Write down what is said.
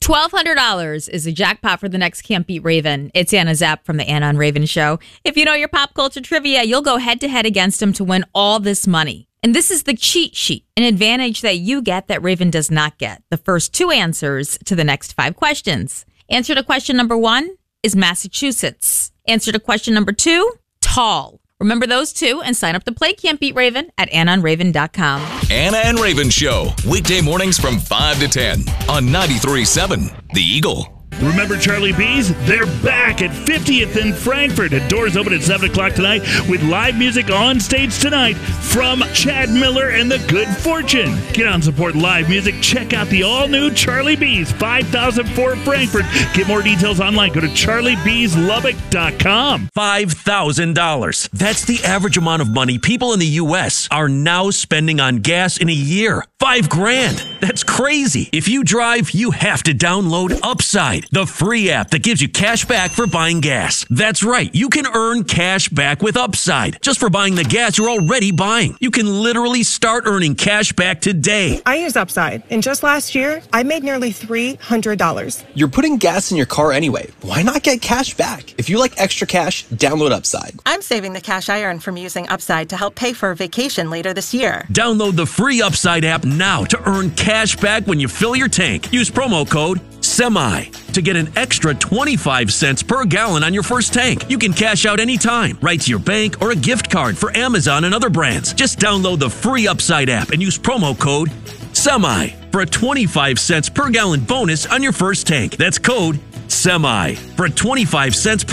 $1,200 is a jackpot for the next Can't Beat Raven. It's Anna Zapp from the Anna and Raven Show. If you know your pop culture trivia, you'll go head-to-head against him to win all this money. And this is the cheat sheet, an advantage that you get that Raven does not get. The first 2 answers to the next 5 questions. Answer to question number 1 is Massachusetts. Answer to question number 2, tall. Remember those 2 and sign up to play Can't Beat Raven at AnnaandRaven.com. Anna and Raven Show, weekday mornings from 5 to 10 on 93.7 The Eagle. Remember Charlie B's? They're back at 50th in Frankfurt. The doors open at 7 o'clock tonight with live music on stage tonight from Chad Miller and the Good Fortune. Get on support live music. Check out the all-new Charlie B's, 5004 Frankfurt. Get more details online. Go to charliebslubbock.com. $5,000. That's the average amount of money people in the U.S. are now spending on gas in a year. $5,000. That's crazy. If you drive, you have to download Upside, the free app that gives you cash back for buying gas. That's right. You can earn cash back with Upside just for buying the gas you're already buying. You can literally start earning cash back today. I use Upside, and just last year, I made nearly $300. You're putting gas in your car anyway. Why not get cash back? If you like extra cash, download Upside. I'm saving the cash I earn from using Upside to help pay for a vacation later this year. Download the free Upside app now to earn cash back when you fill your tank. Use promo code SEMI to get an extra 25 cents per gallon on your first tank. You can cash out anytime, right to your bank or a gift card for Amazon and other brands. Just download the free Upside app and use promo code SEMI for a 25 cents per gallon bonus on your first tank. That's code SEMI for a 25 cents per